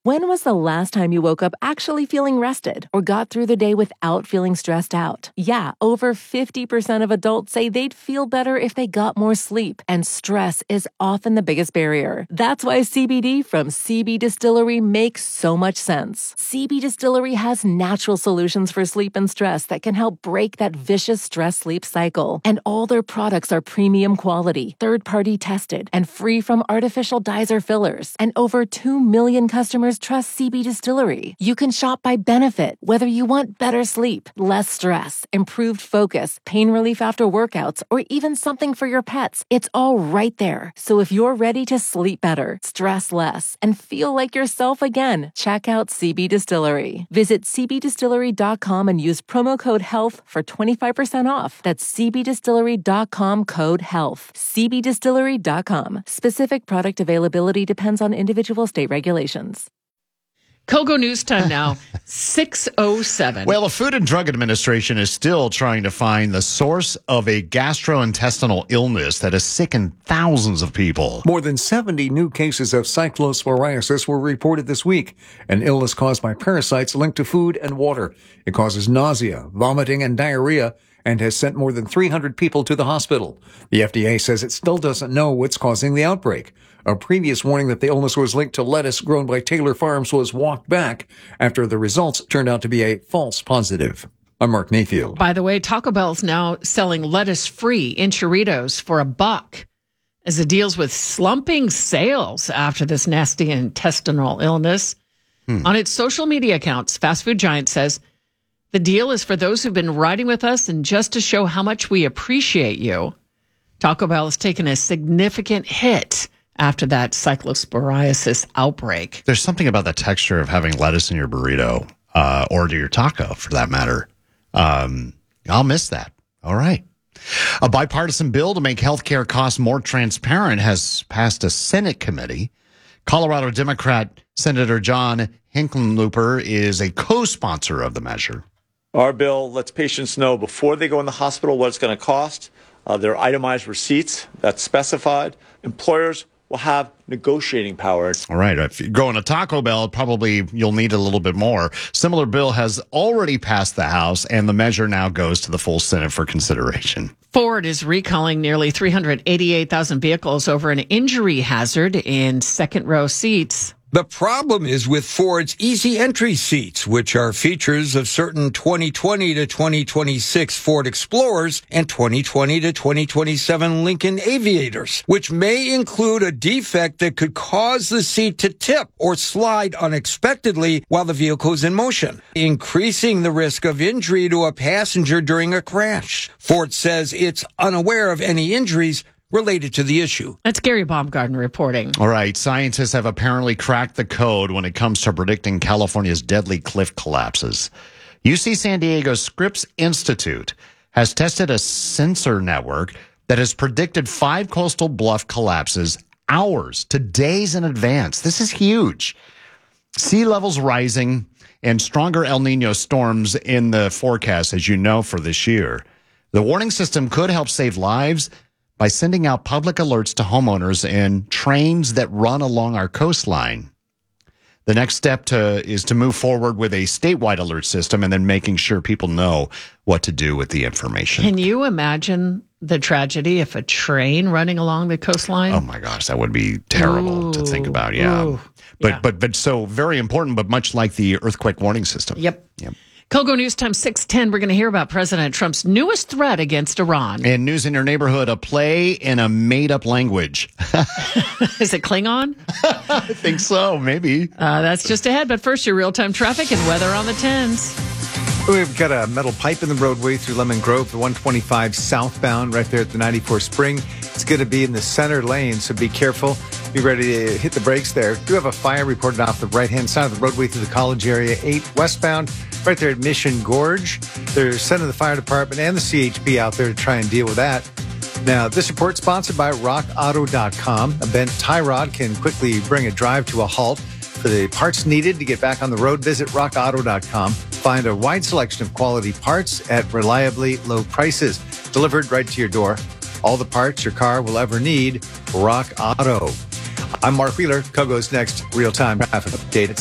When was the last time you woke up actually feeling rested or got through the day without feeling stressed out? Yeah, over 50% of adults say they'd feel better if they got more sleep, and stress is often the biggest barrier. That's why CBD from CB Distillery makes so much sense. CB Distillery has natural solutions for sleep and stress that can help break that vicious stress-sleep cycle. And all their products are premium quality, third-party tested, and free from artificial dyes or fillers. And over 2 million customers trust CB Distillery. You can shop by benefit, whether you want better sleep, less stress, improved focus, pain relief after workouts, or even something for your pets. It's all right there. So if you're ready to sleep better, stress less, and feel like yourself again, check out CB Distillery. Visit cbdistillery.com and use promo code HEALTH for 25% off. That's cbdistillery.com, code HEALTH. cbdistillery.com. Specific product availability depends on individual state regulations. Kogo News Time now, 6:07. Well, the Food and Drug Administration is still trying to find the source of a gastrointestinal illness that has sickened thousands of people. More than 70 new cases of cyclosporiasis were reported this week, an illness caused by parasites linked to food and water. It causes nausea, vomiting, and diarrhea, and has sent more than 300 people to the hospital. The FDA says it still doesn't know what's causing the outbreak. A previous warning that the illness was linked to lettuce grown by Taylor Farms was walked back after the results turned out to be a false positive. I'm Mark Mayfield. By the way, Taco Bell's now selling lettuce-free enchiladas for $1 as it deals with slumping sales after this nasty intestinal illness. On its social media accounts, fast food giant says, "The deal is for those who've been riding with us and just to show how much we appreciate you." Taco Bell has taken a significant hit after that cyclosporiasis outbreak. There's something about the texture of having lettuce in your burrito, or to your taco, for that matter. I'll miss that. All right. A bipartisan bill to make healthcare costs more transparent has passed a Senate committee. Colorado Democrat Senator John Hickenlooper is a co-sponsor of the measure. Our bill lets patients know before they go in the hospital what it's going to cost. There are itemized receipts that's specified. Employers will have negotiating power. All right. If you go in a Taco Bell, probably you'll need a little bit more. Similar bill has already passed the House, and the measure now goes to the full Senate for consideration. Ford is recalling nearly 388,000 vehicles over an injury hazard in second-row seats. The problem is with Ford's easy entry seats, which are features of certain 2020 to 2026 Ford Explorers and 2020 to 2027 Lincoln Aviators, which may include a defect that could cause the seat to tip or slide unexpectedly while the vehicle is in motion, increasing the risk of injury to a passenger during a crash. Ford says it's unaware of any injuries related to the issue. That's Gary Baumgarten reporting. All right. Scientists have apparently cracked the code when it comes to predicting California's deadly cliff collapses. UC San Diego's Scripps Institute has tested a sensor network that has predicted 5 coastal bluff collapses hours to days in advance. This is huge. Sea levels rising and stronger El Nino storms in the forecast, as you know, for this year. The warning system could help save lives by sending out public alerts to homeowners and trains that run along our coastline. The next step is to move forward with a statewide alert system and then making sure people know what to do with the information. Can you imagine the tragedy if a train running along the coastline? Oh my gosh, that would be terrible to think about. Yeah. But so very important, but much like the earthquake warning system. Yep. Kogo News Time 6:10. We're going to hear about President Trump's newest threat against Iran. And news in your neighborhood, a play in a made-up language. Is it Klingon? I think so, maybe. That's just ahead. But first, your real-time traffic and weather on the 10s. We've got a metal pipe in the roadway through Lemon Grove, the 125 southbound right there at the 94 Spring. It's going to be in the center lane, so be careful. Be ready to hit the brakes there. Do have a fire reported off the right-hand side of the roadway through the college area, 8 westbound, right there at Mission Gorge. They're sending the fire department and the CHP out there to try and deal with that. Now, this report sponsored by RockAuto.com. A bent tie rod can quickly bring a drive to a halt. For the parts needed to get back on the road, visit RockAuto.com. Find a wide selection of quality parts at reliably low prices, delivered right to your door. All the parts your car will ever need, Rock Auto. I'm Mark Wheeler. Kogo's next real-time traffic update.